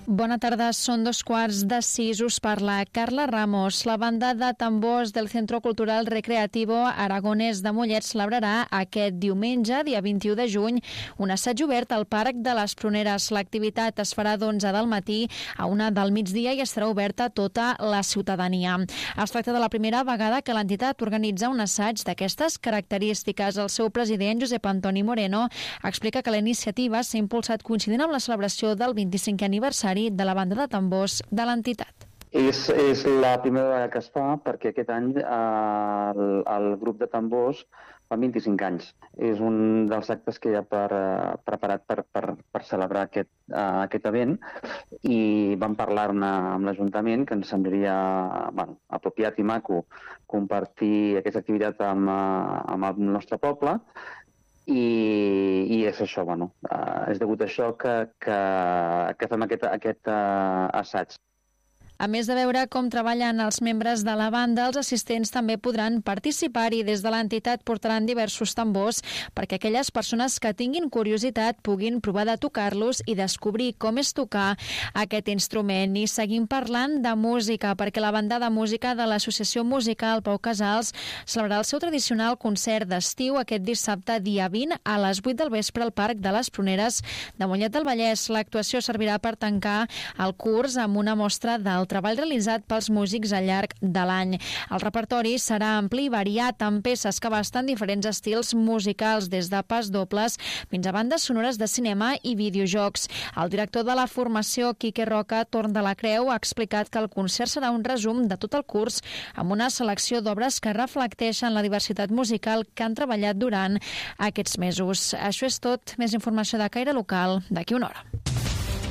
Bona tarda, són 5:15, us parla Carla Ramos. La banda de tambors del Centro Cultural Recreativo Aragonès de Mollet celebrarà aquest diumenge, dia 21 de juny, un assaig obert al Parc de les Pruneres. L'activitat es farà d'11 del matí a 1 del migdia i estarà oberta a tota la ciutadania. Es tracta de la primera vegada que l'entitat organitza un assaig d'aquestes característiques. El seu president, Josep Antoni Moreno, explica que la iniciativa s'ha impulsat coincidint amb la celebració del 25è aniversari de la banda de tambors de l'entitat. És la primera vegada que es fa perquè aquest any el grup de tambors fa 25 anys. És un dels actes que hi ha preparat per celebrar aquest event i vam parlar-ne amb l'Ajuntament que ens semblaria apropiat i maco compartir aquesta activitat amb el nostre poble. I és això, és degut a això que fem aquest assaig. A més de veure com treballen els membres de la banda, els assistents també podran participar-hi. Des de l'entitat portaran diversos tambors perquè aquelles persones que tinguin curiositat puguin provar de tocar-los i descobrir com és tocar aquest instrument. I seguim parlant de música, perquè la banda de música de l'Associació Musical Pau Casals celebrarà el seu tradicional concert d'estiu aquest dissabte, dia 20, a les 8 del vespre al Parc de les Pruneres de Mollet del Vallès. L'actuació servirà per tancar el curs amb una mostra del treball realitzat pels músics al llarg de l'any. El repertori serà ampli i variat amb peces que abasten diferents estils musicals, des de pasdobles fins a bandes sonores de cinema i videojocs. El director de la formació, Quique Roca Torn de la Creu, ha explicat que el concert serà un resum de tot el curs amb una selecció d'obres que reflecteixen la diversitat musical que han treballat durant aquests mesos. Això és tot. Més informació de caire local d'aquí una hora.